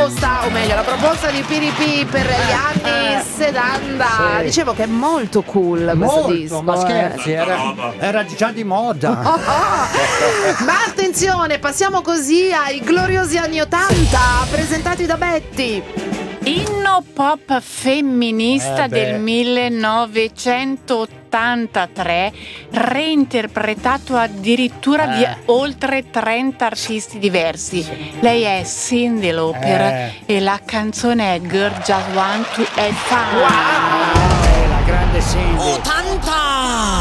proposta, o meglio, la proposta di Piripì per gli anni 70. Sì. Dicevo che è molto cool questo Molto, disco. ma scherzi, era già di moda. Ma attenzione, passiamo così ai gloriosi anni 80, presentati da Betty. Inno pop femminista del 1983, reinterpretato addirittura da oltre 30 artisti diversi. Lei è Cyndi Lauper e la canzone è Girl Just Want to Have Fun. La grande Cindy. 80